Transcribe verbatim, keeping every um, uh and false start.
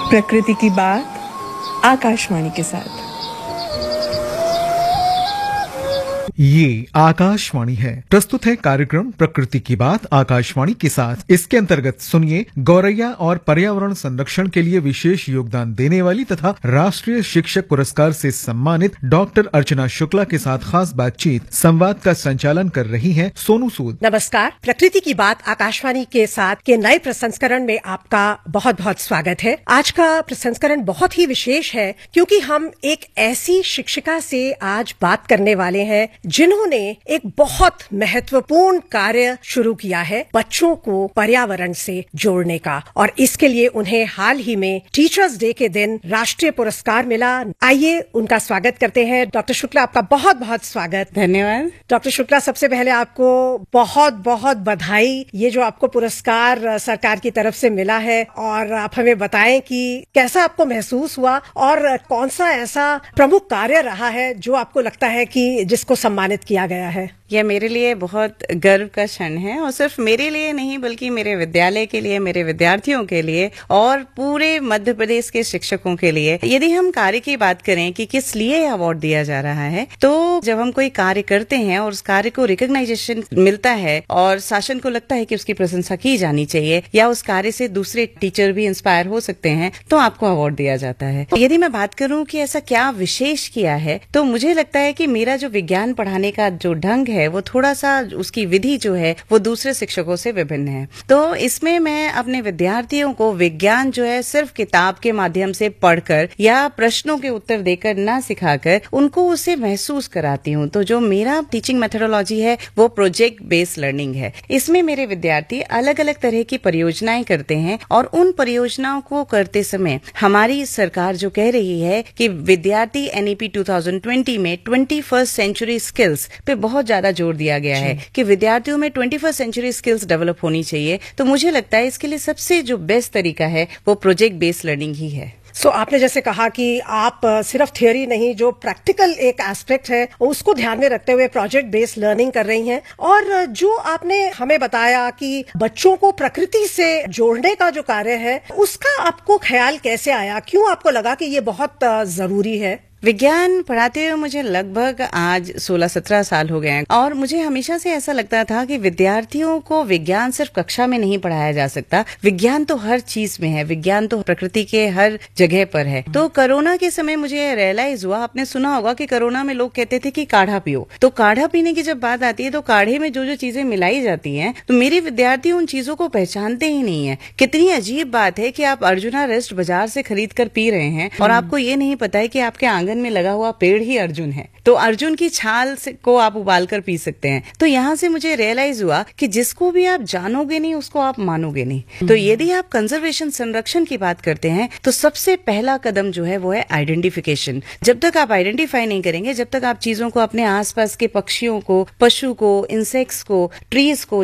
प्रकृति की बात आकाशवाणी के साथ। ये आकाशवाणी है। प्रस्तुत है कार्यक्रम प्रकृति की बात आकाशवाणी के साथ। इसके अंतर्गत सुनिए गौरैया और पर्यावरण संरक्षण के लिए विशेष योगदान देने वाली तथा राष्ट्रीय शिक्षक पुरस्कार से सम्मानित डॉक्टर अर्चना शुक्ला के साथ खास बातचीत। संवाद का संचालन कर रही हैं सोनू सूद। नमस्कार, प्रकृति की बात आकाशवाणी के साथ के नए प्रसंस्करण में आपका बहुत बहुत स्वागत है। आज का प्रसंस्करण बहुत ही विशेष है क्योंकि हम एक ऐसी शिक्षिका से आज बात करने वाले हैं जिन्होंने एक बहुत महत्वपूर्ण कार्य शुरू किया है बच्चों को पर्यावरण से जोड़ने का, और इसके लिए उन्हें हाल ही में टीचर्स डे के दिन राष्ट्रीय पुरस्कार मिला। आइए उनका स्वागत करते हैं। डॉक्टर शुक्ला, आपका बहुत बहुत स्वागत। धन्यवाद। डॉक्टर शुक्ला, सबसे पहले आपको बहुत बहुत बधाई। ये जो आपको पुरस्कार सरकार की तरफ से मिला है, और आप हमें बताएं कि कैसा आपको महसूस हुआ और कौन सा ऐसा प्रमुख कार्य रहा है जो आपको लगता है कि जिसको सम्मानित किया गया है। यह मेरे लिए बहुत गर्व का क्षण है, और सिर्फ मेरे लिए नहीं बल्कि मेरे विद्यालय के लिए, मेरे विद्यार्थियों के लिए और पूरे मध्य प्रदेश के शिक्षकों के लिए। यदि हम कार्य की बात करें कि किस लिए अवार्ड दिया जा रहा है, तो जब हम कोई कार्य करते हैं और उस कार्य को रिकॉग्नाइजेशन मिलता है और शासन को लगता है कि उसकी प्रशंसा की जानी चाहिए या उस कार्य से दूसरे टीचर भी इंस्पायर हो सकते हैं, तो आपको अवार्ड दिया जाता है। यदि मैं बात करूं कि ऐसा क्या विशेष किया है, तो मुझे लगता है कि मेरा जो विज्ञान पढ़ाने का जो ढंग है वो थोड़ा सा, उसकी विधि जो है वो दूसरे शिक्षकों से विभिन्न है। तो इसमें मैं अपने विद्यार्थियों को विज्ञान जो है सिर्फ किताब के माध्यम से पढ़कर या प्रश्नों के उत्तर देकर ना सिखाकर उनको उसे महसूस कराती हूँ। तो जो मेरा टीचिंग मेथोडोलॉजी है वो प्रोजेक्ट बेस्ड लर्निंग है। इसमें मेरे विद्यार्थी अलग अलग तरह की परियोजनाएं करते हैं, और उन परियोजनाओं को करते समय हमारी सरकार जो कह रही है कि विद्यार्थी एनईपी टू थाउजेंड ट्वेंटी में ट्वेंटी फर्स्ट सेंचुरी स्किल्स पे बहुत ज्यादा जोर दिया गया है कि विद्यार्थियों में twenty first century skills develop होनी चाहिए। तो मुझे लगता है इसके लिए सबसे जो बेस्ट तरीका है वो प्रोजेक्ट बेस्ड लर्निंग ही है। सो so, आपने जैसे कहा कि आप सिर्फ थियोरी नहीं, जो प्रैक्टिकल एक एस्पेक्ट है उसको ध्यान में रखते हुए प्रोजेक्ट बेस्ड लर्निंग कर रही हैं। और जो आपने हमें बताया कि बच्चों को प्रकृति से जोड़ने का जो कार्य है, उसका आपको ख्याल कैसे आया? क्यों आपको लगा कि ये बहुत जरूरी है? विज्ञान पढ़ाते हुए मुझे लगभग आज सोलह सत्रह साल हो गए हैं, और मुझे हमेशा से ऐसा लगता था कि विद्यार्थियों को विज्ञान सिर्फ कक्षा में नहीं पढ़ाया जा सकता। विज्ञान तो हर चीज में है, विज्ञान तो प्रकृति के हर जगह पर है। तो कोरोना के समय मुझे रियलाइज हुआ, आपने सुना होगा कि कोरोना में लोग कहते थे कि काढ़ा पियो। तो काढ़ा पीने की जब बात आती है तो काढ़े में जो जो चीजें मिलाई जाती हैं, तो मेरे विद्यार्थी उन चीजों को पहचानते ही नहीं है। कितनी अजीब बात है कि आप अर्जुना रेस्ट बाजार से खरीद कर पी रहे हैं और आपको ये नहीं पता है कि आपके आंगन में लगा हुआ पेड़ ही अर्जुन है। तो अर्जुन की छाल से को आप उबाल कर पी सकते हैं। तो यहाँ से मुझे रियलाइज हुआ कि जिसको भी आप जानोगे नहीं उसको आप मानोगे नहीं। तो यदि आप कंजर्वेशन, संरक्षण की बात करते हैं, तो सबसे पहला कदम जो है वो है आइडेंटिफिकेशन। जब तक आप आइडेंटिफाई नहीं करेंगे, जब तक आप चीजों को, अपने आसपास के पक्षियों को, पशु को, इंसेक्ट्स को, ट्रीज को